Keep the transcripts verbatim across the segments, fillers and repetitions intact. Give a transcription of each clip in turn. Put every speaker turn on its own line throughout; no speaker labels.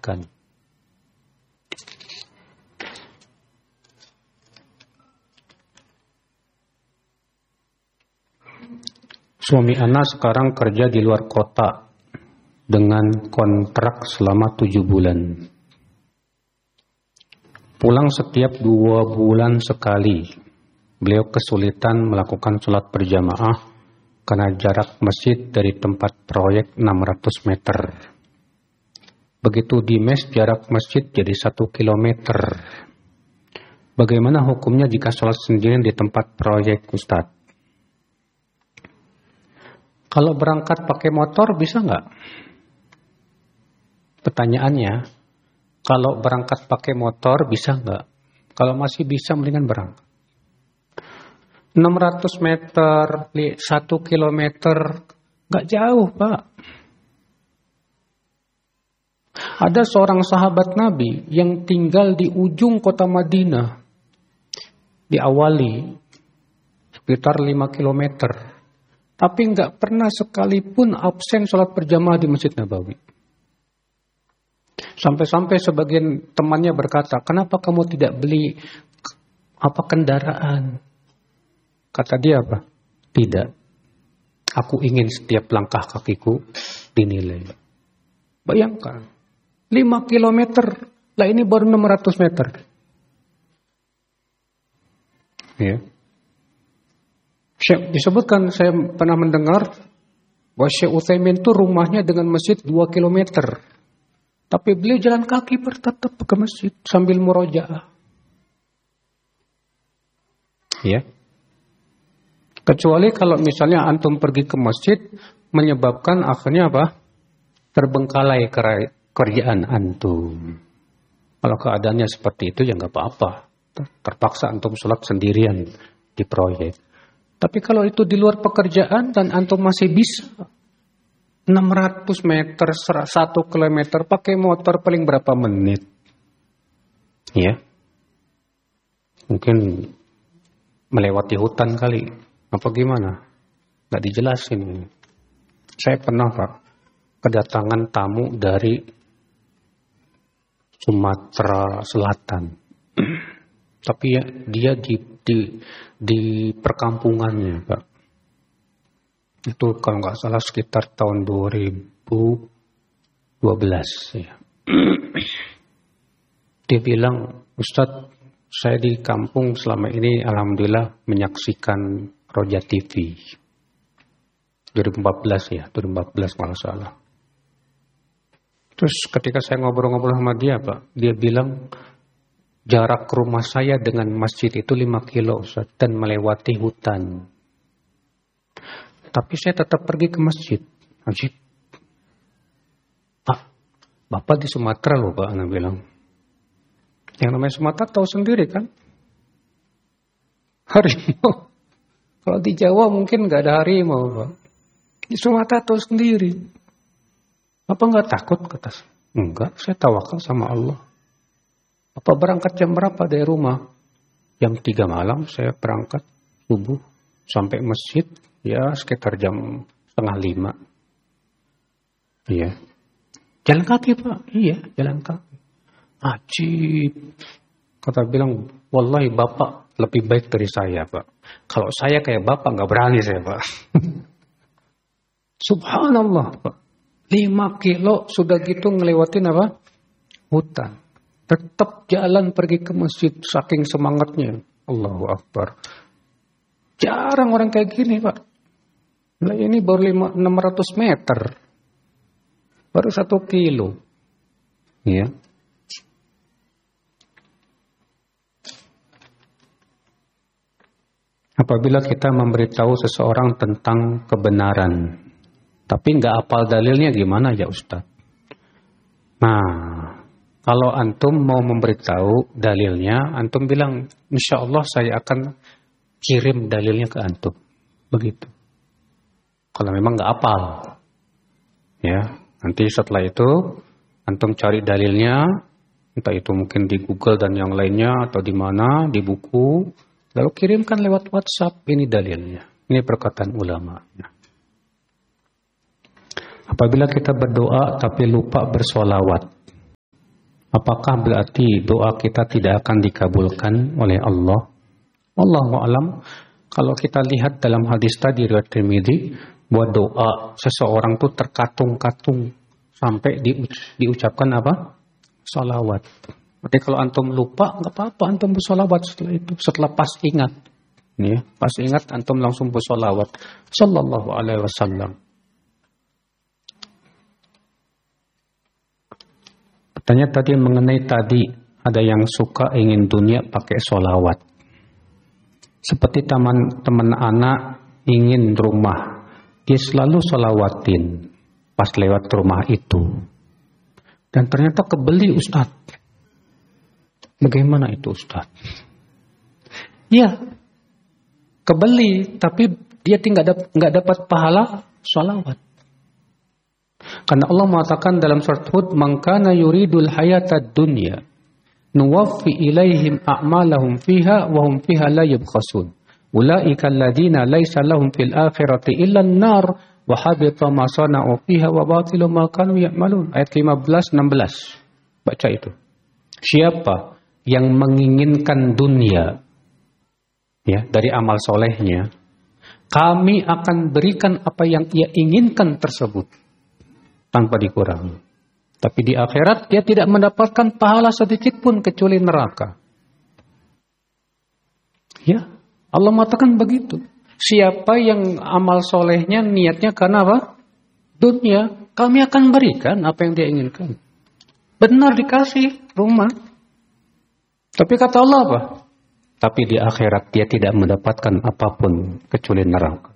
kebaikan. Suami Ana sekarang kerja di luar kota dengan kontrak selama tujuh bulan. Pulang setiap dua bulan sekali. Beliau kesulitan melakukan sholat berjamaah karena jarak masjid dari tempat proyek enam ratus meter. Begitu di mes jarak masjid jadi satu kilometer. Bagaimana hukumnya jika sholat sendirian di tempat proyek, Ustadz? Kalau berangkat pakai motor bisa nggak? Pertanyaannya, kalau berangkat pakai motor bisa nggak? Kalau masih bisa, mendingan berangkat. enam ratus meter, satu kilometer, nggak jauh, Pak. Ada seorang sahabat Nabi yang tinggal di ujung kota Madinah, diawali sekitar lima kilometer. Tapi nggak pernah sekalipun absen sholat berjamaah di Masjid Nabawi. Sampai-sampai sebagian temannya berkata, kenapa kamu tidak beli apa kendaraan? Kata dia apa? Tidak. Aku ingin setiap langkah kakiku dinilai. Bayangkan, lima kilometer, lah ini baru enam ratus meter. Ya. Disebutkan, saya pernah mendengar bahwa Syekh Utsaimin itu rumahnya dengan masjid dua kilometer. Tapi beliau jalan kaki bertetap ke masjid sambil murojaah. Ya. Kecuali kalau misalnya antum pergi ke masjid menyebabkan akhirnya apa? Terbengkalai kerjaan antum. Kalau keadaannya seperti itu ya nggak apa-apa. Terpaksa antum sholat sendirian di proyek. Tapi kalau itu di luar pekerjaan dan antum masih bisa enam ratus meter, satu kilometer pakai motor paling berapa menit? Ya. Mungkin melewati hutan kali. Apa gimana? Nggak dijelasin. Saya pernah, Pak, kedatangan tamu dari Sumatera Selatan. Tapi ya, dia di, di di perkampungannya, Pak. Itu kalau nggak salah sekitar tahun dua ribu dua belas. Ya. Dia bilang, Ustadz, saya di kampung selama ini alhamdulillah menyaksikan Roja T V. dua ribu empat belas ya, dua ribu empat belas kalau salah. Terus ketika saya ngobrol-ngobrol sama dia, Pak, dia bilang jarak rumah saya dengan masjid itu lima kilo, Ustaz, dan melewati hutan. Tapi saya tetap pergi ke masjid. Masjid. Pak, Bapak di Sumatera loh, Pak, Ana bilang. Yang namanya Sumatera tahu sendiri kan? Harimau. Kalau di Jawa mungkin nggak ada harimau, Pak. Di Sumatera tahu sendiri. Bapak nggak takut, kata saya. Enggak, saya tawakal sama Allah. Bapak berangkat jam berapa dari rumah? Jam tiga malam saya berangkat subuh sampai masjid ya sekitar jam setengah lima. Iya. Jalan kaki, Pak. Iya, jalan kaki. Ajib. Kata bilang, wallahi Bapak lebih baik dari saya, Pak. Kalau saya kayak Bapak nggak berani saya, Pak. Subhanallah, Pak. Lima kilo sudah gitu ngelewatin apa? Hutan. Tetap jalan pergi ke masjid saking semangatnya. Allahu Akbar. Jarang orang kayak gini, Pak. Nah, ini baru enam ratus meter. Baru satu kilo. Ya. Apabila kita memberitahu seseorang tentang kebenaran, tapi nggak hafal dalilnya gimana ya Ustaz? Nah, kalau antum mau memberitahu dalilnya, antum bilang, insya Allah saya akan kirim dalilnya ke antum. Begitu. Kalau memang nggak hafal. Ya, nanti setelah itu, antum cari dalilnya, entah itu mungkin di Google dan yang lainnya, atau di mana, di buku, lalu kirimkan lewat WhatsApp, ini dalilnya. Ini perkataan ulama. Apabila kita berdoa tapi lupa bersolawat, Apakah berarti doa kita tidak akan dikabulkan oleh Allah? Wallahu a'lam. Kalau kita lihat dalam hadis tadi riwayat Tirmidzi, bahwa doa seseorang tuh terkatung-katung sampai diucapkan apa? Salawat. Berarti kalau antum lupa nggak apa-apa, antum bersolawat setelah itu. Setelah pas ingat, ya, pas ingat antum langsung bersolawat. Sallallahu alaihi wasallam. Pertanyaan tadi mengenai tadi ada yang suka ingin dunia pakai solawat. Seperti teman teman anak ingin rumah, dia selalu solawatin pas lewat rumah itu. Dan ternyata kebeli Ustaz. Bagaimana itu Ustaz? Ya, kebeli, tapi dia tidak nggak dapat pahala sholawat. Karena Allah mengatakan dalam surat Hud, "Man kana yuridul hayatad dunya, nuwaffi ilaihim a'malahum fiha wa hum fiha la yubkhasun. Ulaika alladziina laisa lahum fil akhirati illa an-nar wa habita ma sana'u fiha wa batilu ma kanu ya'malun." Ayat lima belas enam belas. Baca itu. Siapa yang menginginkan dunia, ya, dari amal solehnya, kami akan berikan apa yang ia inginkan tersebut tanpa dikurangi. Tapi di akhirat dia tidak mendapatkan pahala sedikit pun kecuali neraka. Ya, Allah mengatakan begitu. Siapa yang amal solehnya niatnya karena apa? Dunia, kami akan berikan apa yang dia inginkan. Benar dikasih rumah. Tapi kata Allah apa? Tapi di akhirat dia tidak mendapatkan apapun kecuali neraka.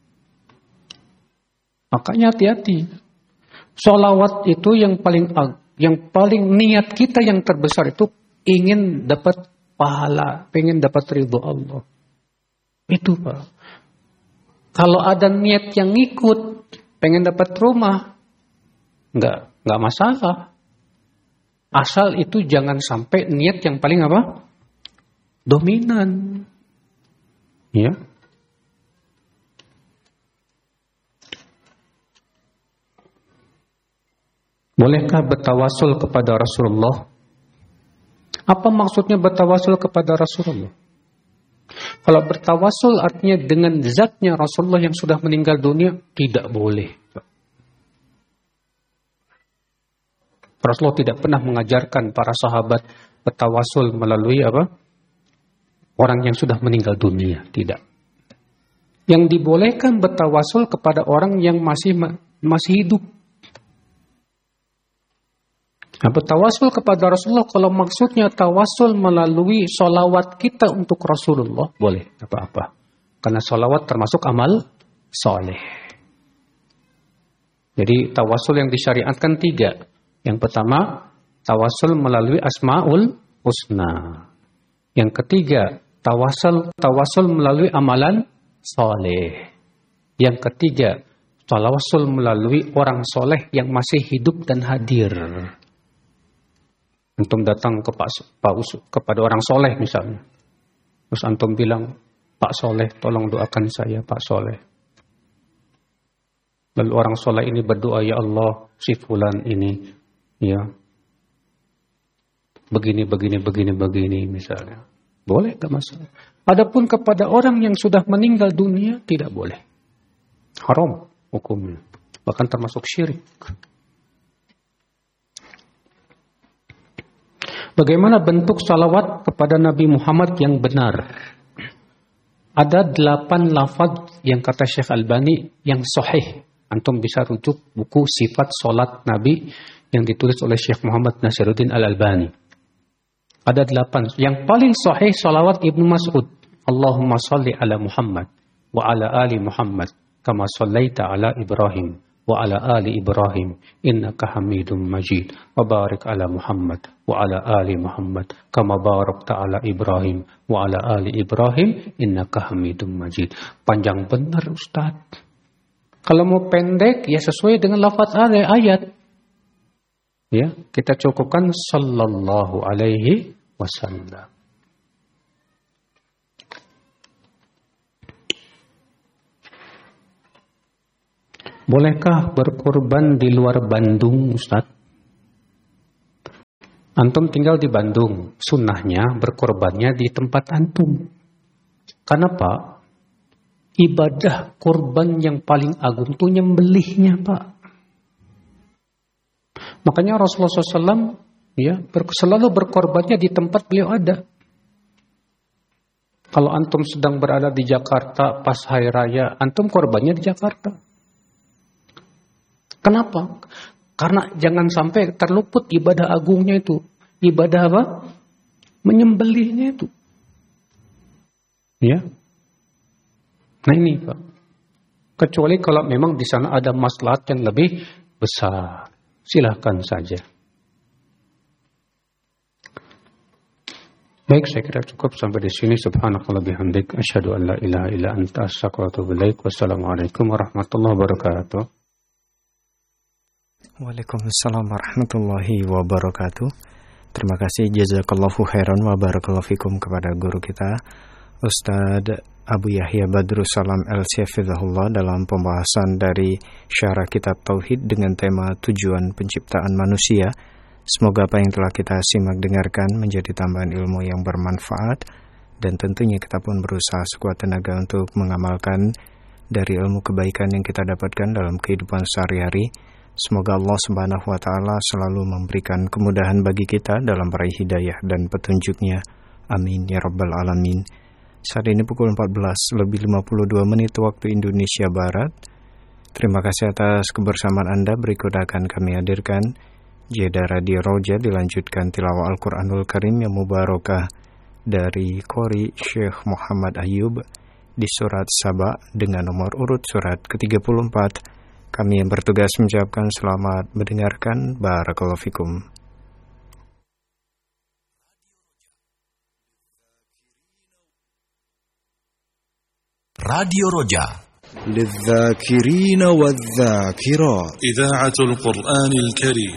Makanya hati-hati. Sholawat itu yang paling yang paling niat kita yang terbesar itu ingin dapat pahala, pengen dapat ridho Allah. Itu Pak. Kalau ada niat yang ngikut, pengen dapat rumah, enggak, enggak masalah. Asal itu jangan sampai niat yang paling apa? Dominan. Ya. Bolehkah bertawasul kepada Rasulullah? Apa maksudnya bertawasul kepada Rasulullah? Kalau bertawasul artinya dengan zatnya Rasulullah yang sudah meninggal dunia, tidak boleh. Rasulullah tidak pernah mengajarkan para sahabat bertawasul melalui apa? Orang yang sudah meninggal dunia, tidak. Yang dibolehkan bertawasul kepada orang yang masih masih hidup. Nah, bertawasul kepada Rasulullah kalau maksudnya tawasul melalui sholawat kita untuk Rasulullah, boleh, apa-apa. Karena sholawat termasuk amal soleh. Jadi tawasul yang disyariatkan tiga. Yang pertama, tawasul melalui Asmaul Husna. Yang ketiga, tawasul tawasul melalui amalan soleh. Yang ketiga, tawasul melalui orang soleh yang masih hidup dan hadir. Antum datang ke Pak, Pak Usu, kepada orang soleh misalnya. Terus antum bilang, Pak Soleh, tolong doakan saya Pak Soleh. Lalu orang soleh ini berdoa, ya Allah, si fulan ini, ya, begini, begini, begini, begini misalnya. Boleh, gak masalah. Adapun kepada orang yang sudah meninggal dunia, tidak boleh. Haram hukumnya. Bahkan termasuk syirik. Bagaimana bentuk salawat kepada Nabi Muhammad yang benar? Ada delapan lafaz yang kata Syekh Albani yang sahih. Antum bisa rujuk buku Sifat Salat Nabi yang ditulis oleh Syekh Muhammad Nasiruddin Al-Albani. Ada delapan. Yang paling sahih salawat Ibnu Mas'ud. Allahumma salli ala Muhammad wa ala ali Muhammad kama sallaita ala Ibrahim wa ala ali Ibrahim innaka Hamidum Majid wa barik ala Muhammad wa ala ali Muhammad kama barakta ala Ibrahim wa ala ali Ibrahim innaka Hamidum Majid. Panjang benar Ustaz. Kalau mau pendek ya sesuai dengan lafaz ayat. Ya, kita cukupkan sallallahu alaihi wasallam. Bolehkah berkorban di luar Bandung, Ustaz? Antum tinggal di Bandung, sunnahnya berkorbannya di tempat antum. Kenapa? Ibadah korban yang paling agung itu nyembelihnya, Pak. Makanya Rasulullah shallallahu alaihi wasallam ya, selalu berkorbannya di tempat beliau ada. Kalau antum sedang berada di Jakarta pas hari raya, antum korbannya di Jakarta. Kenapa? Karena jangan sampai terluput ibadah agungnya itu. Ibadah apa? Menyembelihnya itu. Ya. Nah ini, Pak. Kecuali kalau memang di sana ada maslahat yang lebih besar. Silahkan saja. Baik, saya kira cukup sampai di sini. Subhanakallah bihamdik. Asyhadu an la ilaha illa anta astaghfiruka wa atubu ilaik. Wassalamualaikum warahmatullahi wabarakatuh.
Waalaikumsalam warahmatullahi wabarakatuh. Terima kasih, jazakallahu khairan wa barakallahu fikum kepada guru kita Ustadz Abu Yahya Badrus Salam El-Syafidhullah dalam pembahasan dari syarah kitab Tauhid dengan tema tujuan penciptaan manusia. Semoga apa yang telah kita simak dengarkan menjadi tambahan ilmu yang bermanfaat, dan tentunya kita pun berusaha sekuat tenaga untuk mengamalkan dari ilmu kebaikan yang kita dapatkan dalam kehidupan sehari-hari. Semoga Allah Subhanahu wa taala selalu memberikan kemudahan bagi kita dalam meraih hidayah dan petunjuknya. Amin ya rabbal alamin. Saat ini pukul empat belas lebih lima puluh dua menit waktu Indonesia Barat. Terima kasih atas kebersamaan Anda. Berikut akan kami hadirkan Jeda Radio Roja, dilanjutkan tilawah Al-Quranul Karim yang mubarakah dari Qori Syekh Muhammad Ayub di surat Saba dengan nomor urut surat ke tiga puluh empat. Kami yang bertugas mengucapkan selamat mendengarkan. Barakallahu fikum.
راديو رجا للذاكرين والذاكرات إذاعة القرآن الكريم.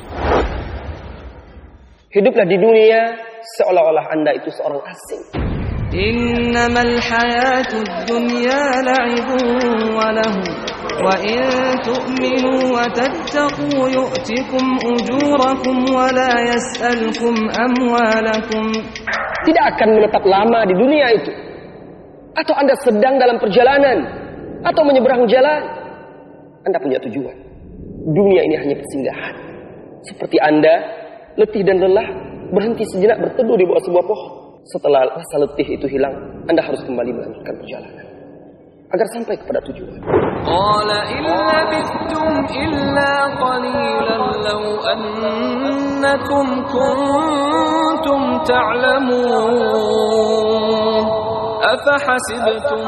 Hiduplah di dunia seolah-olah Anda itu seorang asing.
Innamal hayatud dunya la'ibun wa lahu wa in tu'minu wa tattaqu yu'tikum ujurakum wa la yas'alkum amwalakum.
Tidak akan menetap lama di dunia itu. Atau Anda sedang dalam perjalanan, atau menyeberang jalan, Anda punya tujuan. Dunia ini hanya persinggahan. Seperti Anda letih dan lelah, berhenti sejenak berteduh di bawah sebuah pohon. Setelah rasa letih itu hilang, Anda harus kembali melanjutkan perjalanan agar sampai kepada tujuan.
Qala illa bittum illa qalilan law annakum kuntum ta'lamun. أفحسبتم